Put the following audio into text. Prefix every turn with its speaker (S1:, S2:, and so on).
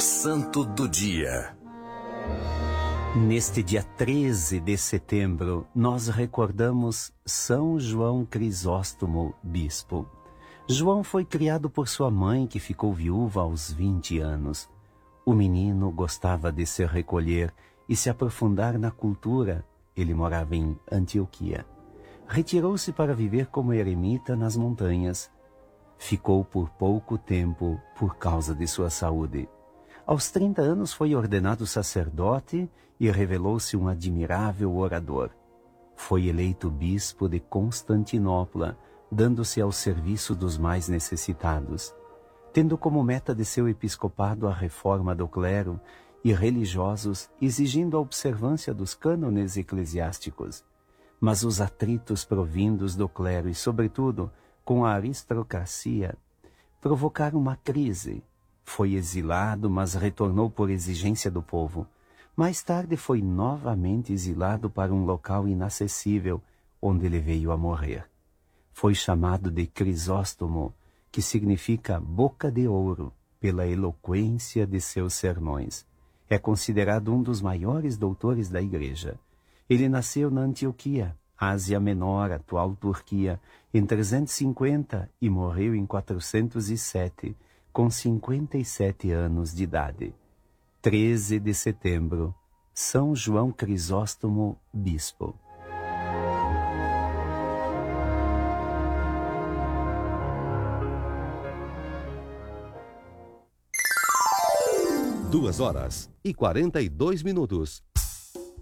S1: Santo do Dia.
S2: Neste dia 13 de setembro, nós recordamos São João Crisóstomo, bispo. João foi criado por sua mãe, que ficou viúva aos 20 anos. O menino gostava de se recolher e se aprofundar na cultura. Ele morava em Antioquia. Retirou-se para viver como eremita nas montanhas. Ficou por pouco tempo por causa de sua saúde. Aos 30 anos foi ordenado sacerdote e revelou-se um admirável orador. Foi eleito bispo de Constantinopla, dando-se ao serviço dos mais necessitados, tendo como meta de seu episcopado a reforma do clero e religiosos, exigindo a observância dos cânones eclesiásticos. Mas os atritos provindos do clero e, sobretudo, com a aristocracia, provocaram uma crise. Foi exilado, mas retornou por exigência do povo. Mais tarde foi novamente exilado para um local inacessível, onde ele veio a morrer. Foi chamado de Crisóstomo, que significa boca de ouro, pela eloquência de seus sermões. É considerado um dos maiores doutores da Igreja. Ele nasceu na Antioquia, Ásia Menor, atual Turquia, em 350 e morreu em 407, com 57 anos de idade. 13 de setembro, São João Crisóstomo, bispo.
S3: Duas horas e 42 minutos.